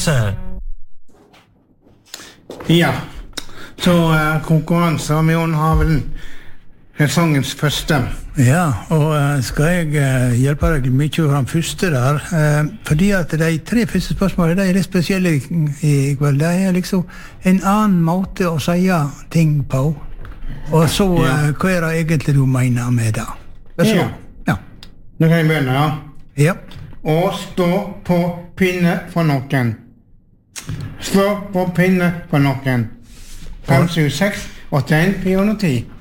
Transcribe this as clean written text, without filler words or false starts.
konkurranse. Ja, så konkurranse, og vi har vel sesongens første. Ja, og skal jeg hjelpe deg mye av den første der, fordi at de 3 første spørsmålene, de litt spesielle i kveld. Det liksom en annen måte å si ting på. Og så, hva det egentlig du mener med det? Ja. Nå kan jeg begynne, ja. Ja. Å stå på pinne for noen. Stå på pinne for noen. 576 81 410.